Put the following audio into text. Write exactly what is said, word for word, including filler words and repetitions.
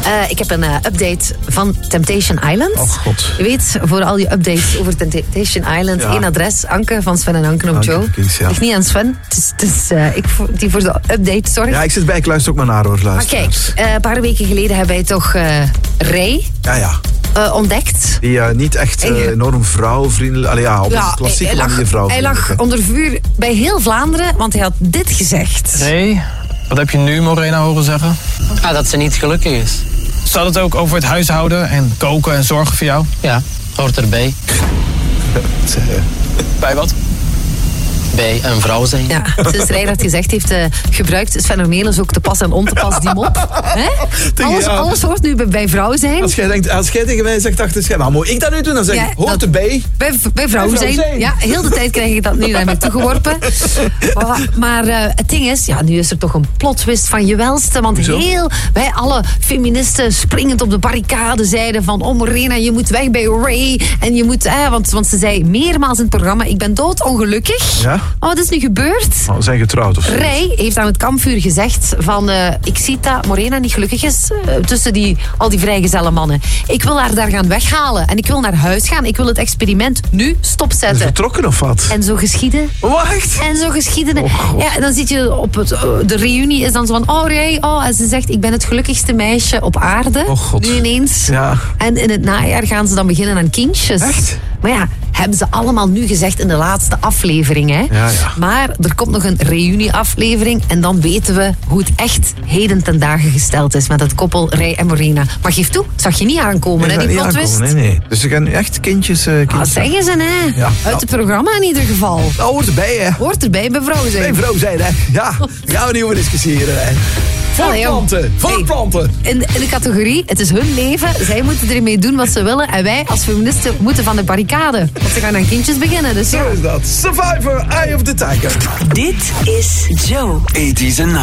Uh, ik heb een uh, update van Temptation Island. Oh god. Je weet, voor al je updates over Temptation Island, ja. één adres, Anke van Sven en Anke op Anke, Joe. kies, ja. Ligt niet aan Sven, het is, het is uh, ik die voor de update zorgt. Ja, ik zit bij, ik luister ook maar naar hoor. Maar kijk, uh, een paar weken geleden hebben wij toch uh, Ray... Ja, ja. Uh, ontdekt. Die uh, niet echt uh, enorm vrouwvriendelijk... Allee, ja, op ja, een klassieke hij, hij manier vrouw. Hij lag onder vuur bij heel Vlaanderen, want hij had dit gezegd. Ray, wat heb je nu Morena horen zeggen? Ah, dat ze niet gelukkig is. Staat het ook over het huishouden en koken en zorgen voor jou? Ja, hoort erbij. Bij wat? Bij een vrouw zijn. Ja, sinds Ray dat gezegd heeft, uh, gebruikt Sven Ornelis ook te pas en on te pas die mop. Alles, alles hoort nu bij, bij vrouw zijn. Als jij, denkt, als jij tegen mij zegt achter het scherm, nou, moet ik dat nu doen? Dan zeg ik, ja, hoort dat, erbij. Bij, bij vrouw, bij vrouw zijn. zijn. Ja, heel de tijd krijg ik dat nu naar mij toegeworpen. Maar uh, het ding is, ja, nu is er toch een plot twist van je welste. Want Hoezo? heel, wij alle feministen springend op de barricade zeiden van, oh Morena, je moet weg bij Ray. En je moet, eh, want, want ze zei meermaals in het programma, ik ben doodongelukkig. Ja? Maar wat is nu gebeurd? Oh, we zijn getrouwd of zo. Ray heeft aan het kampvuur gezegd van, uh, ik zie dat Morena niet gelukkig is uh, tussen die, al die vrijgezelle mannen. Ik wil haar daar gaan weghalen en ik wil naar huis gaan. Ik wil het experiment nu stopzetten. Is vertrokken of wat? En zo geschieden. Wacht! En zo geschieden. Oh, ja, dan zit je op het, uh, de reunie is dan zo van, oh Ray, oh, en ze zegt, ik ben het gelukkigste meisje op aarde. Oh god. Nu ineens. Ja. En in het najaar gaan ze dan beginnen aan kindjes. Echt? Maar ja, hebben ze allemaal nu gezegd in de laatste aflevering. Hè? Ja, ja. Maar er komt nog een reunieaflevering en dan weten we hoe het echt heden ten dagen gesteld is met het koppel Ray en Morena. Maar geef toe, zag je niet aankomen, nee, hè, die plot twist? Nee, nee. Dus ze gaan echt kindjes... Uh, kindjes ah, zeggen ze, hè? Ja. Uit het programma in ieder geval. Dat hoort erbij, hè? Hoort erbij bij vrouw zijn. Bij vrouw zijn, hè? Ja, daar gaan we niet over discussiëren, hè? Voorplanten, voorplanten. Hey, in, in de categorie, het is hun leven. Zij moeten ermee doen wat ze willen. En wij als feministen moeten van de barricade. Want ze gaan aan kindjes beginnen. Dus Zo ja. is dat. Survivor, Eye of the Tiger. Dit is Joe. eighties and